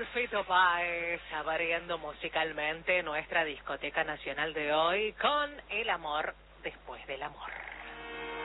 Fito Páez, abriendo musicalmente nuestra discoteca nacional de hoy con El amor después del amor.